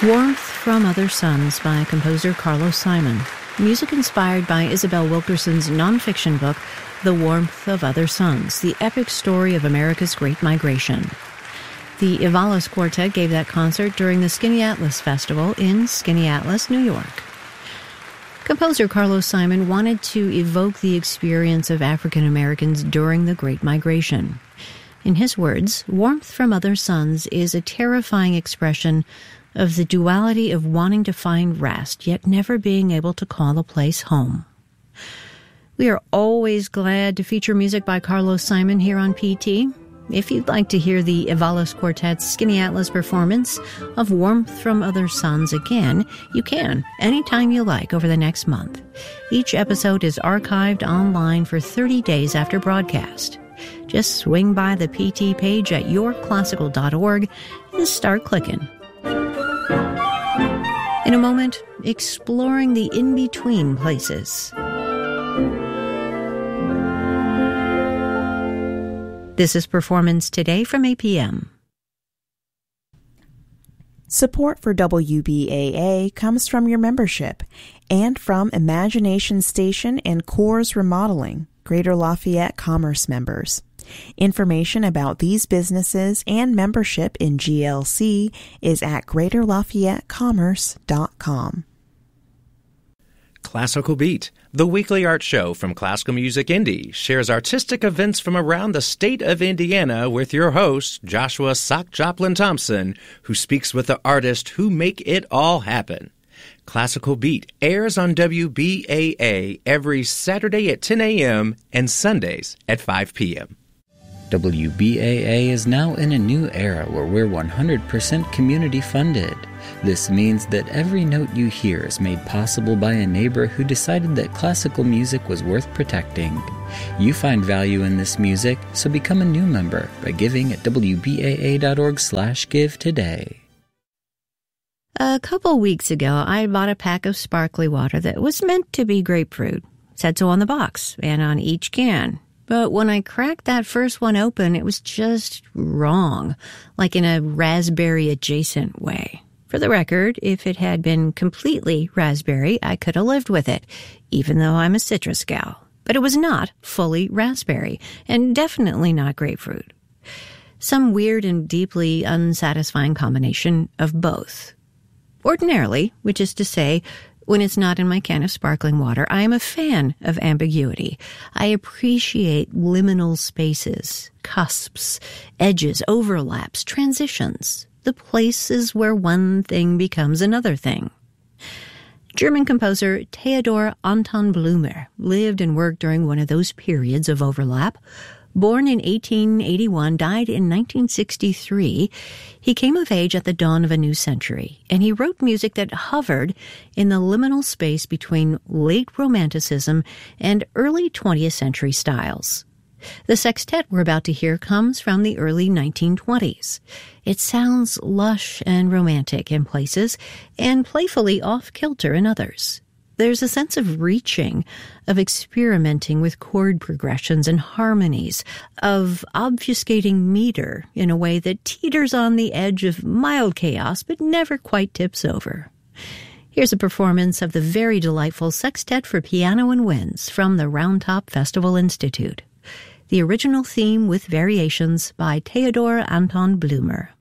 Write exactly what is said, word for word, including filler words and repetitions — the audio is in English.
Warmth from Other Suns by composer Carlos Simon. Music inspired by Isabel Wilkerson's nonfiction book, The Warmth of Other Suns, the epic story of America's Great Migration. The Ivalos Quartet gave that concert during the Skinny Atlas Festival in Skinny Atlas, New York. Composer Carlos Simon wanted to evoke the experience of African Americans during the Great Migration. In his words, Warmth from Other Suns is a terrifying expression of the duality of wanting to find rest, yet never being able to call a place home. We are always glad to feature music by Carlos Simon here on P T. If you'd like to hear the Ivalos Quartet's Skinny Atlas performance of Warmth from Other Suns again, you can, anytime you like, over the next month. Each episode is archived online for thirty days after broadcast. Just swing by the P T page at your classical dot org and start clicking. In a moment, exploring the in-between places. This is Performance Today from A P M. Support for W B A A comes from your membership and from Imagination Station and Coors Remodeling, Greater Lafayette Commerce members. Information about these businesses and membership in G L C is at greater lafayette commerce dot com. Classical Beat, the weekly art show from Classical Music Indie, shares artistic events from around the state of Indiana with your host, Joshua Sock Joplin Thompson, who speaks with the artists who make it all happen. Classical Beat airs on W B A A every Saturday at ten a.m. and Sundays at five p.m. W B A A is now in a new era where we're one hundred percent community funded. This means that every note you hear is made possible by a neighbor who decided that classical music was worth protecting. You find value in this music, so become a new member by giving at w b a a dot org slash give today. A couple weeks ago, I bought a pack of sparkly water that was meant to be grapefruit. It said so on the box and on each can. But when I cracked that first one open, it was just wrong, like in a raspberry-adjacent way. For the record, if it had been completely raspberry, I could have lived with it, even though I'm a citrus gal. But it was not fully raspberry, and definitely not grapefruit. Some weird and deeply unsatisfying combination of both. Ordinarily, which is to say, when it's not in my can of sparkling water, I am a fan of ambiguity. I appreciate liminal spaces, cusps, edges, overlaps, transitions, the places where one thing becomes another thing. German composer Theodor Anton Blumer lived and worked during one of those periods of overlap. Born in eighteen eighty-one, died in nineteen sixty-three, he came of age at the dawn of a new century, and he wrote music that hovered in the liminal space between late Romanticism and early twentieth century styles. The sextet we're about to hear comes from the early nineteen twenties. It sounds lush and romantic in places, and playfully off-kilter in others. There's a sense of reaching, of experimenting with chord progressions and harmonies, of obfuscating meter in a way that teeters on the edge of mild chaos but never quite tips over. Here's a performance of the very delightful Sextet for Piano and Winds from the Round Top Festival Institute. The original theme with variations by Theodor Anton Blumer.